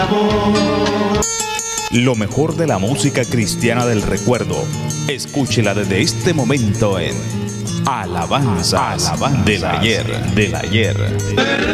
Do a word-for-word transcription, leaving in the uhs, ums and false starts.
Lo mejor de la música cristiana del recuerdo. Escúchela desde este momento en Alabanzas, Alabanzas del ayer, del ayer.